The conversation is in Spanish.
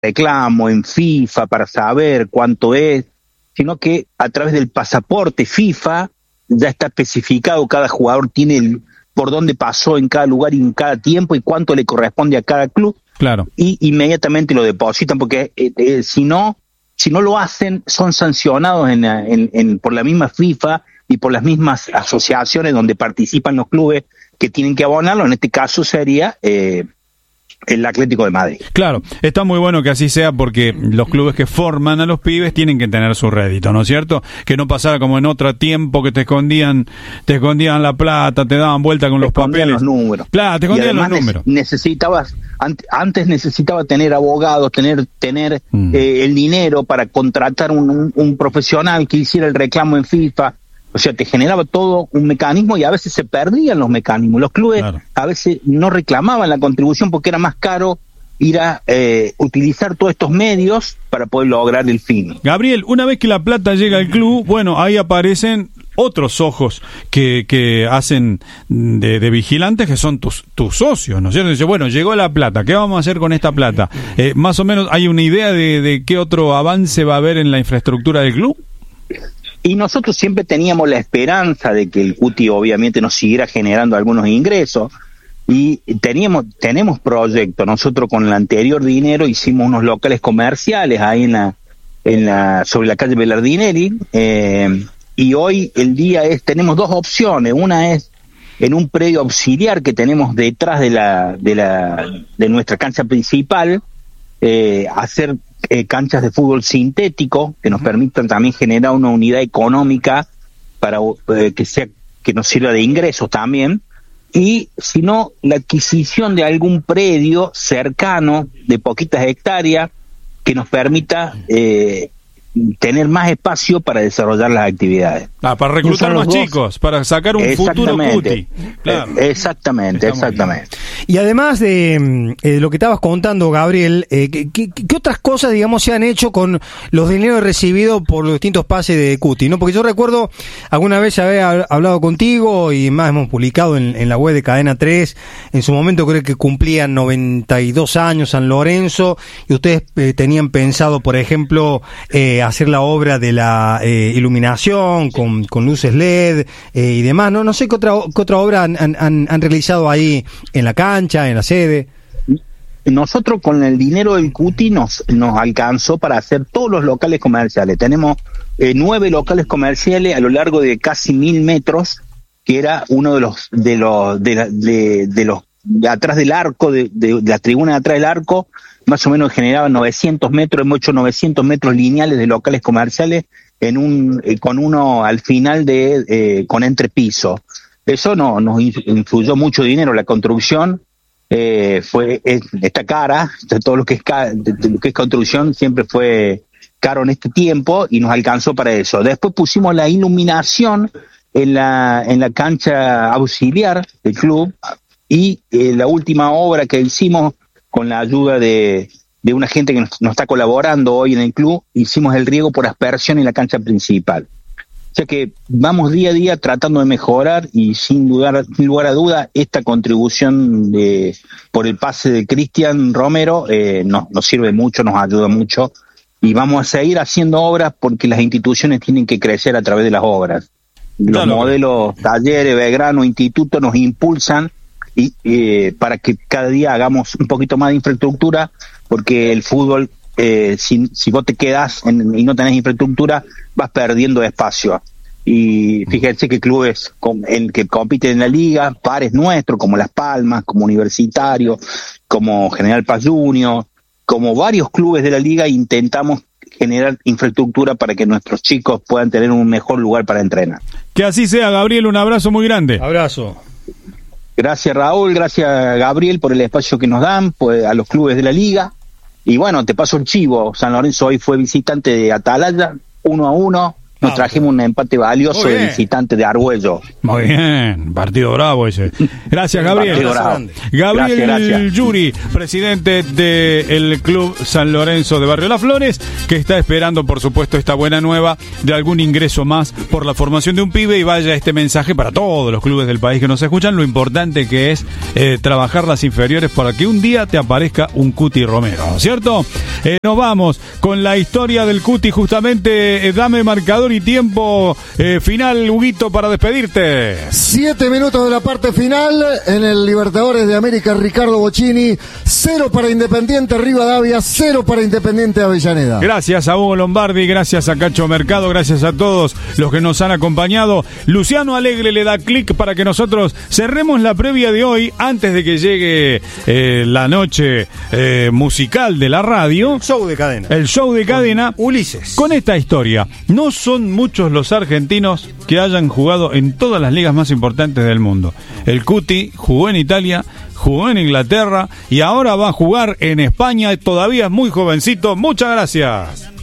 reclamo en FIFA para saber cuánto es, sino que a través del pasaporte FIFA ya está especificado, cada jugador tiene por dónde pasó en cada lugar y en cada tiempo y cuánto le corresponde a cada club. Claro. Y inmediatamente lo depositan, porque si no lo hacen, son sancionados por la misma FIFA y por las mismas asociaciones donde participan los clubes que tienen que abonarlo. En este caso sería el Atlético de Madrid. Claro, está muy bueno que así sea, porque los clubes que forman a los pibes tienen que tener su rédito, ¿no es cierto? Que no pasara como en otro tiempo que te escondían la plata, te daban vuelta con los papeles. Los números. Claro, te escondían los números. Antes necesitaba tener abogados, tener el dinero para contratar un profesional que hiciera el reclamo en FIFA. O sea, te generaba todo un mecanismo y a veces se perdían los mecanismos. Los clubes a veces no reclamaban la contribución porque era más caro ir a utilizar todos estos medios para poder lograr el fin. Gabriel, una vez que la plata llega al club, bueno, ahí aparecen otros ojos que hacen de vigilantes, que son tus socios, ¿no es cierto? Dice, bueno, llegó la plata, ¿qué vamos a hacer con esta plata? Más o menos, ¿hay una idea de qué otro avance va a haber en la infraestructura del club? Y nosotros siempre teníamos la esperanza de que el Cuti obviamente nos siguiera generando algunos ingresos, y tenemos proyectos. Nosotros con el anterior dinero hicimos unos locales comerciales ahí sobre la calle Belardinelli, y hoy el día tenemos dos opciones. Una es en un predio auxiliar que tenemos detrás de nuestra cancha principal, hacer canchas de fútbol sintético que nos permitan también generar una unidad económica para que nos sirva de ingresos también, y si no, la adquisición de algún predio cercano de poquitas hectáreas que nos permita tener más espacio para desarrollar las actividades. Para reclutar más chicos, para sacar un futuro Cuti. Claro. Exactamente. Y además de lo que estabas contando, Gabriel, ¿qué otras cosas, digamos, se han hecho con los dineros recibidos por los distintos pases de Cuti, ¿no? Porque yo recuerdo, alguna vez había hablado contigo y más hemos publicado en la web de Cadena 3, en su momento creo que cumplían 92 años San Lorenzo, y ustedes tenían pensado, por ejemplo, hacer la obra de la iluminación con luces LED y demás, ¿no? No sé qué otra obra han realizado ahí en la cancha, en la sede. Nosotros con el dinero del Cuti nos alcanzó para hacer todos los locales comerciales. Tenemos 9 locales comerciales a lo largo de casi 1000 metros, que era uno de atrás del arco, de la tribuna de atrás del arco, más o menos generaban 900 metros, hemos hecho 900 metros lineales de locales comerciales con uno al final con entrepiso. Eso nos influyó mucho dinero. La construcción está cara, todo lo que es construcción siempre fue caro en este tiempo y nos alcanzó para eso. Después pusimos la iluminación en la cancha auxiliar del club, y la última obra que hicimos con la ayuda de una gente que nos está colaborando hoy en el club, hicimos el riego por aspersión en la cancha principal. O sea que vamos día a día tratando de mejorar, y sin lugar a duda esta contribución por el pase de Cristian Romero nos sirve mucho, nos ayuda mucho, y vamos a seguir haciendo obras porque las instituciones tienen que crecer a través de las obras. Los modelos Talleres, Belgrano, Instituto nos impulsan y para que cada día hagamos un poquito más de infraestructura, porque el fútbol, si vos te quedás y no tenés infraestructura, vas perdiendo espacio. Y fíjense que clubes que compiten en la liga, pares nuestros, como Las Palmas, como Universitario, como General Paz Junior, como varios clubes de la liga, intentamos generar infraestructura para que nuestros chicos puedan tener un mejor lugar para entrenar. Que así sea, Gabriel, un abrazo muy grande. Abrazo. Gracias, Raúl, gracias, Gabriel, por el espacio que nos dan, pues, a los clubes de la liga. Y bueno, te paso el chivo. San Lorenzo hoy fue visitante de Atalaya, 1-1, nos trajimos un empate valioso de visitante de Argüello. Muy bien, partido bravo ese. Gracias, Gabriel. Gabriel gracias. Yuri, presidente del Club San Lorenzo de Barrio Las Flores, que está esperando, por supuesto, esta buena nueva de algún ingreso más por la formación de un pibe. Y vaya este mensaje para todos los clubes del país que nos escuchan, lo importante que es trabajar las inferiores para que un día te aparezca un Cuti Romero, ¿cierto? Nos vamos con la historia del Cuti, justamente. Dame marcador y tiempo final, Huguito, para despedirte. 7 minutos de la parte final en el Libertadores de América. Ricardo Bocchini, 0 para Independiente Rivadavia, 0 para Independiente Avellaneda. Gracias a Hugo Lombardi, gracias a Cacho Mercado, gracias a todos los que nos han acompañado. Luciano Alegre le da clic para que nosotros cerremos la previa de hoy antes de que llegue la noche musical de la radio. El show de cadena. Ulises. Con esta historia, no son muchos los argentinos que hayan jugado en todas las ligas más importantes del mundo. El Cuti jugó en Italia, jugó en Inglaterra y ahora va a jugar en España. Todavía es muy jovencito. Muchas gracias.